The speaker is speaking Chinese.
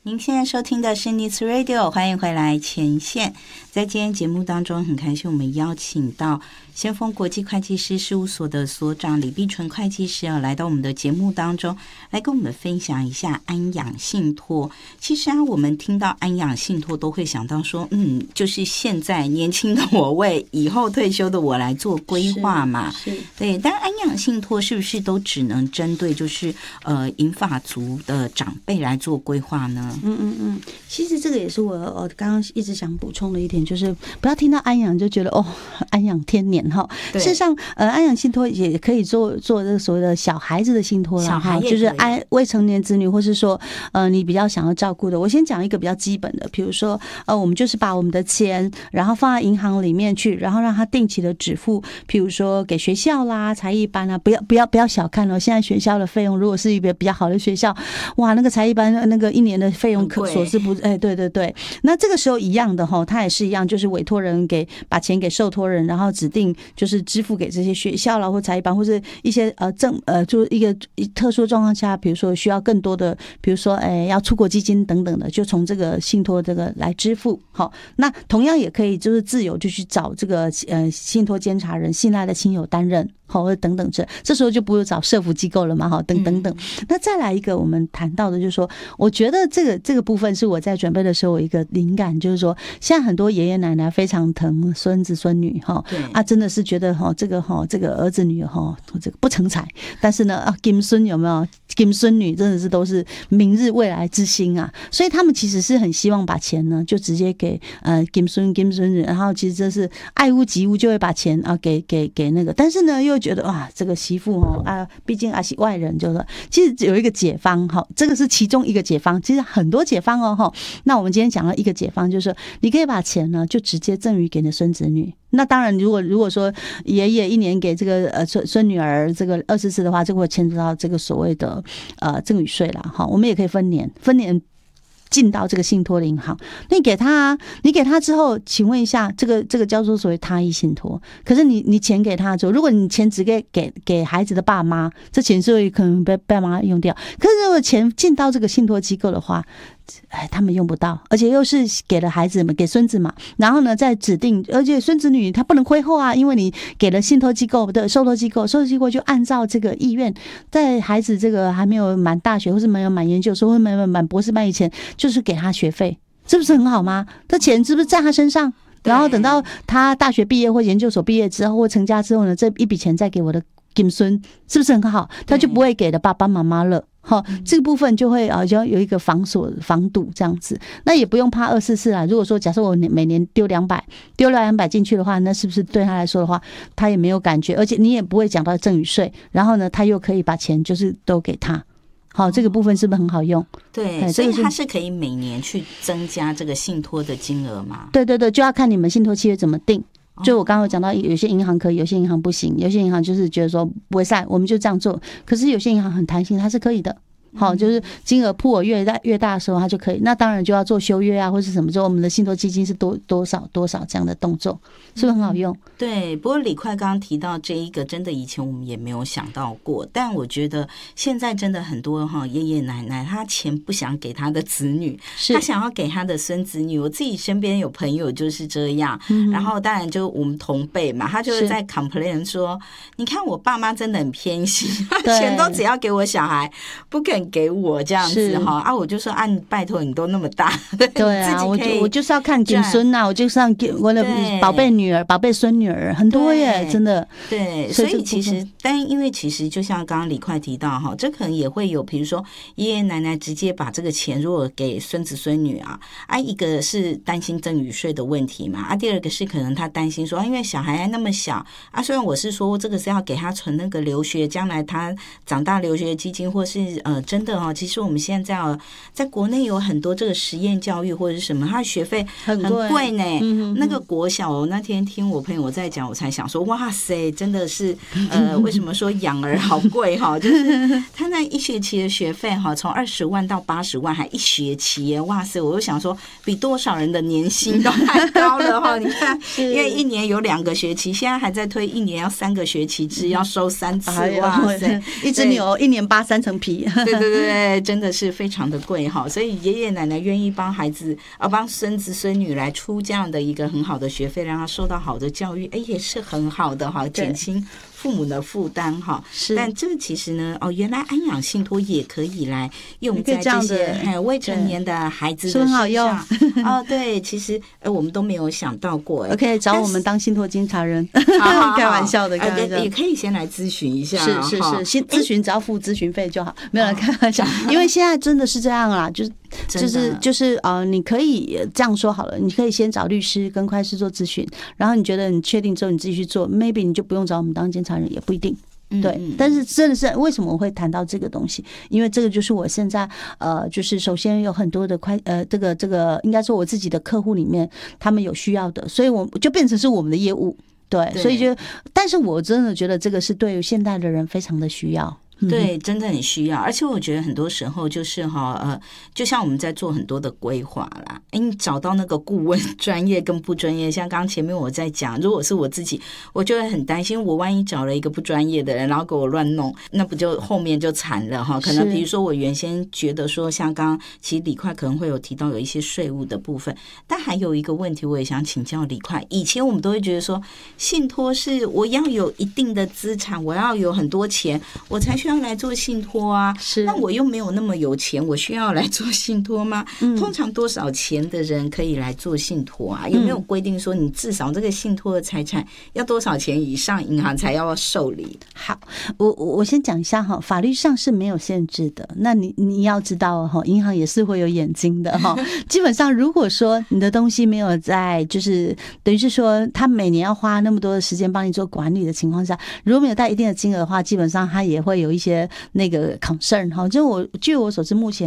您现在收听的是 Needs Radio， 欢迎回来前线。在今天节目当中，很开心我们邀请到先锋国际会计师事务所的所长李碧纯会计师来到我们的节目当中，来跟我们分享一下安养信托。其实我们听到安养信托都会想到说，就是现在年轻的我为以后退休的我来做规划嘛。对，但安养信托是不是都只能针对就是银发族的长辈来做规划呢？ 其实这个也是我刚刚一直想补充的一点，就是不要听到安养就觉得安养天年哈。事实上，安养信托也可以做这个所谓的小孩子的信托啦，哈，就是未成年子女，或是说你比较想要照顾的。我先讲一个比较基本的，比如说我们就是把我们的钱，然后放在银行里面去，然后让它定期的支付，比如说给学校啦、才艺班啊，不要小看现在学校的费用，如果是一个比较好的学校，哇，那个才艺班那个一年的费用所是不对，那这个时候一样的哈，它也是一样，就是委托人把钱给受托人，然后指定就是支付给这些学校啦或才艺班，或是一些就是一个特殊状况下，比如说需要更多的，比如说要出国基金等等的，就从这个信托这个来支付。好，那同样也可以就是自由就去找这个信托监察人信赖的亲友担任。或者等等这时候就不用找社福机构了嘛，好，等等。那再来一个我们谈到的就是说，我觉得这个部分是我在准备的时候有一个灵感，就是说现在很多爷爷奶奶非常疼孙子孙女真的是觉得这个儿子女这个不成才，但是呢金孙有没有金孙女真的是都是明日未来之星啊，所以他们其实是很希望把钱呢就直接给金孙女，然后其实这是爱屋及乌，就会把钱给那个，但是呢又觉得哇，这个媳妇毕竟是外人，就是其实有一个解方这个是其中一个解方，其实很多解方那我们今天讲了一个解方，就是说你可以把钱呢就直接赠予给你的孙子女。那当然，如果说爷爷一年给这个孙女儿这个24次的话，这个会牵扯到这个所谓的赠与税啦我们也可以分年进到这个信托的银行，你给他之后，请问一下，这个叫做所谓他益信托。可是你钱给他之后，如果你钱只给孩子的爸妈，这钱是会可能被爸妈用掉。可是如果钱进到这个信托机构的话，他们用不到，而且又是给了孩子们，给孙子嘛，然后呢再指定，而且孙子女他不能挥霍啊，因为你给了信托机构的受托机构就按照这个意愿，在孩子这个还没有满大学，或是没有满研究所，或是没有满博士班以前，就是给他学费，是不是很好吗？这钱是不是在他身上？然后等到他大学毕业或研究所毕业之后或成家之后呢，这一笔钱再给我的金孙，是不是很好？他就不会给了爸爸妈妈了。这个部分就会就有一个防堵这样子，那也不用怕24次啦。如果说假设我每年丢200进去的话，那是不是对他来说的话，他也没有感觉，而且你也不会讲到赠与税，然后呢，他又可以把钱就是都给他。好，这个部分是不是很好用？ 对，所以它是可以每年去增加这个信托的金额嘛？ 对，就要看你们信托契约怎么定。就我刚刚有讲到，有些银行可以，有些银行不行，有些银行就是觉得说不会散，我们就这样做。可是有些银行很弹性，它是可以的。好，就是金额铺额越大的时候，它就可以。那当然就要做修约啊，或是什么，就我们的信托基金是多少这样的动作，是不是很好用？ 对。不过李快刚刚提到这一个，真的以前我们也没有想到过。但我觉得现在真的很多爷爷奶奶，他钱不想给他的子女，他想要给他的孙子女。我自己身边有朋友就是这样，然后当然就我们同辈嘛，他就是在 complain 说，你看我爸妈真的很偏心，钱都只要给我小孩，不肯给我这样子我就说你拜托你都那么大， 对啊，我就是要看金孙啊，我就是要给我的宝贝女儿、宝贝孙女儿，很多耶，真的。 对，所以其实，但因为其实就像刚刚李快提到这可能也会有，比如说爷爷奶奶直接把这个钱如果给孙子孙女一个是担心赠与税的问题嘛，第二个是可能他担心说，因为小孩还那么小虽然我是说这个是要给他存那个留学，将来他长大留学基金，或是真的其实我们现在在国内有很多这个实验教育或者是什么，它的学费很贵呢。那个国小，我那天听我朋友在讲，我才想说，哇塞，真的是为什么说养儿好贵就是他那一学期的学费从20万到80万，还一学期耶，哇塞！我就想说，比多少人的年薪都还高了你看，因为一年有2个学期，现在还在推1年要3个学期制，要收3次，哇塞！ 一只牛1年扒3层皮。 对， 对，真的是非常的贵哈，所以爷爷奶奶愿意帮孩子帮孙子孙女来出这样的一个很好的学费，让他受到好的教育，也是很好的哈，减轻父母的负担哈。但这个其实呢，原来安养信托也可以来用在这些未成年的孩子的身上，是很好用对，其实我们都没有想到过 OK， 找我们当信托监察人，开玩笑的， 也可以先来咨询一下， 是，先咨询只要付咨询费就好，没有人开玩笑，因为现在真的是这样啦，就是你可以这样说好了，你可以先找律师跟会计师做咨询，然后你觉得你确定之后你自己去做 ，maybe 你就不用找我们当监察人，也不一定。对，但是真的是为什么我会谈到这个东西？因为这个就是我现在就是首先有很多的这个应该说我自己的客户里面他们有需要的，所以我就变成是我们的业务。对，所以但是我真的觉得这个是对于现代的人非常的需要。 对，真的很需要，而且我觉得很多时候就是就像我们在做很多的规划啦，你找到那个顾问专业跟不专业，像刚刚前面我在讲，如果是我自己，我就会很担心，我万一找了一个不专业的人，然后给我乱弄，那不就后面就惨了哈？可能比如说我原先觉得说，像刚刚其实李快可能会有提到有一些税务的部分，但还有一个问题我也想请教李快，以前我们都会觉得说，信托是我要有一定的资产，我要有很多钱，我才需要来做信托啊，那我又没有那么有钱，我需要来做信托吗？通常多少钱的人可以来做信托啊？有没有规定说你至少这个信托的财产要多少钱以上，银行才要受理？ 好，我先讲一下哈，法律上是没有限制的。那你要知道哈，银行也是会有眼睛的哈。基本上，如果说你的东西没有在，就是等于是说，他每年要花那么多的时间帮你做管理的情况下，如果没有带一定的金额的话，基本上他也会有一些那个 concern 哈。就据我所知，目前